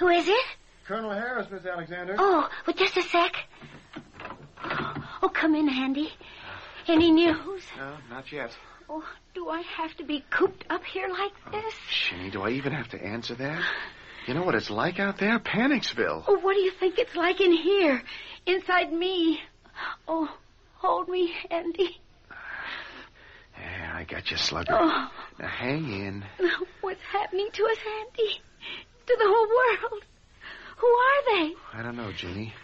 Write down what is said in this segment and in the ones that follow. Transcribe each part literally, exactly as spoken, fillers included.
Who is it? Colonel Harris, Miss Alexander. Oh, well, just a sec. Oh, come in, Andy. Any news? No, not yet. Oh, do I have to be cooped up here like this? Shinny, do I even have to answer that? You know what it's like out there? Panicsville. Oh, what do you think it's like in here? Inside me. Oh, hold me, Andy. Yeah, I got you, Slugger. Oh. Now, hang in. What's happening to us, Andy? To the whole world? Who are they? I don't know, Jeannie.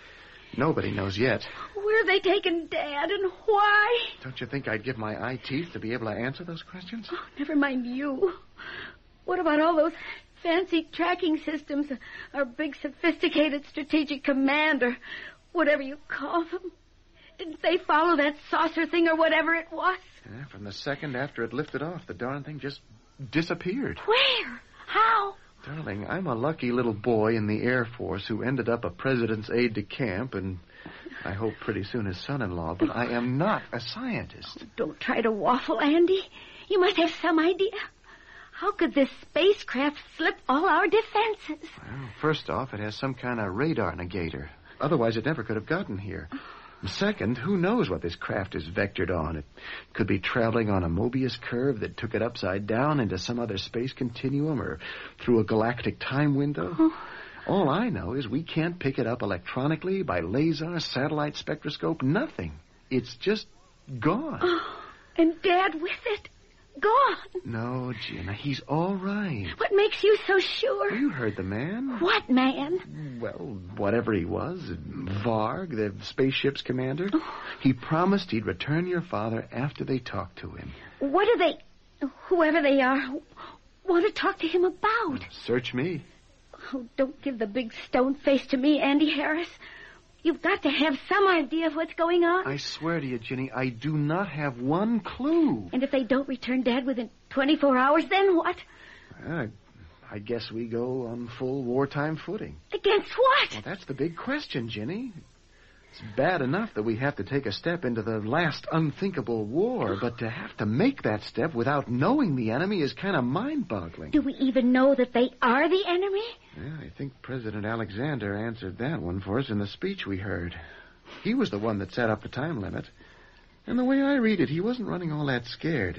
Nobody knows yet. Where are they taking Dad, and why? Don't you think I'd give my eye teeth to be able to answer those questions? Oh, never mind you. What about all those fancy tracking systems, our big sophisticated strategic command, or whatever you call them? Didn't they follow that saucer thing or whatever it was? Yeah, from the second after it lifted off, the darn thing just disappeared. Where? How? Darling, I'm a lucky little boy in the Air Force who ended up a president's aide-de-camp and I hope pretty soon his son-in-law, but I am not a scientist. Oh, don't try to waffle, Andy. You must have some idea. How could this spacecraft slip all our defenses? Well, first off, it has some kind of radar negator. Otherwise, it never could have gotten here. Second, who knows what this craft is vectored on? It could be traveling on a Mobius curve that took it upside down into some other space continuum or through a galactic time window. Oh. All I know is we can't pick it up electronically, by laser, satellite spectroscope, nothing. It's just gone. Oh, and Dad with it? Gone? No, Gina, he's all right. What makes you so sure? You heard the man. What man? Well, whatever he was, Varg, the spaceship's commander. Oh. He promised he'd return your father after they talked to him. What do they, whoever they are, want to talk to him about? Search me. Oh, don't give the big stone face to me, Andy Harris. You've got to have some idea of what's going on. I swear to you, Ginny, I do not have one clue. And if they don't return Dad within twenty-four hours, then what? I, I guess we go on full wartime footing. Against what? Well, that's the big question, Ginny. It's bad enough that we have to take a step into the last unthinkable war, but to have to make that step without knowing the enemy is kind of mind-boggling. Do we even know that they are the enemy? Yeah, I think President Alexander answered that one for us in the speech we heard. He was the one that set up the time limit. And the way I read it, he wasn't running all that scared.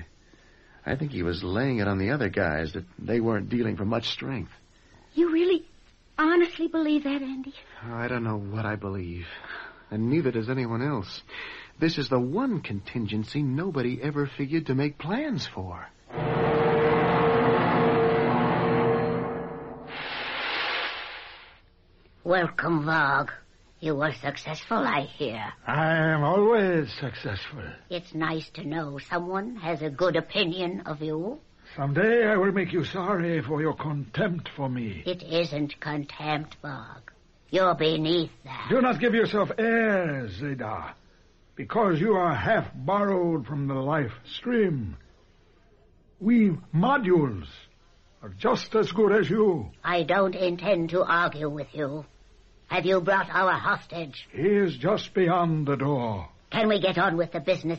I think he was laying it on the other guys that they weren't dealing from much strength. You really honestly believe that, Andy? I don't know what I believe. And neither does anyone else. This is the one contingency nobody ever figured to make plans for. Welcome, Varg. You were successful, I hear. I am always successful. It's nice to know someone has a good opinion of you. Someday I will make you sorry for your contempt for me. It isn't contempt, Varg. You're beneath that. Do not give yourself airs, Zeta, because you are half borrowed from the life stream. We modules are just as good as you. I don't intend to argue with you. Have you brought our hostage? He is just beyond the door. Can we get on with the business